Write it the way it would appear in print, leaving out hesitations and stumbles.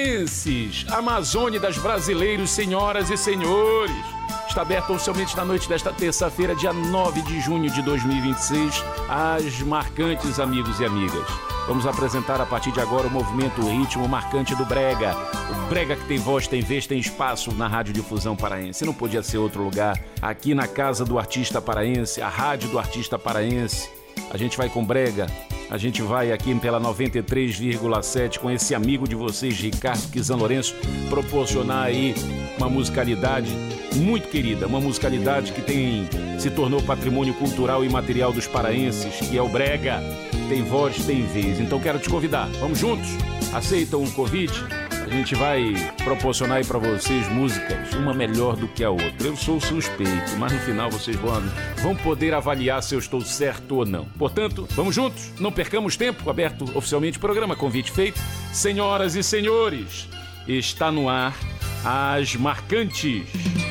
paraenses, Amazônia das brasileiros, senhoras e senhores. Está aberto oficialmente na noite desta terça-feira, dia 9 de junho de 2026, as marcantes, amigos e amigas. Vamos apresentar a partir de agora o movimento, o ritmo marcante do brega. O brega que tem voz, tem vez, tem espaço na Radiodifusão Paraense. Não podia ser outro lugar. Aqui na casa do artista paraense, a rádio do artista paraense. A gente vai com brega. A gente vai aqui pela 93,7 com esse amigo de vocês, Ricardo Kizan Lourenço, proporcionar aí uma musicalidade muito querida, uma musicalidade que se tornou patrimônio cultural e material dos paraenses, que é o brega. Tem voz, tem vez. Então quero te convidar. Vamos juntos? Aceitam o convite? A gente vai proporcionar aí pra vocês músicas, uma melhor do que a outra. Eu sou suspeito, mas no final vocês vão poder avaliar se eu estou certo ou não. Portanto, vamos juntos? Não percamos tempo. Aberto oficialmente o programa, convite feito. Senhoras e senhores, está no ar as marcantes.